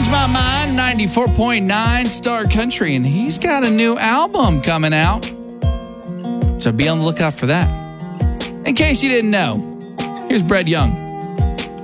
Change My Mind, 94.9 Star Country, and he's got a new album coming out. So be on the lookout for that. In case you didn't know, here's Brett Young.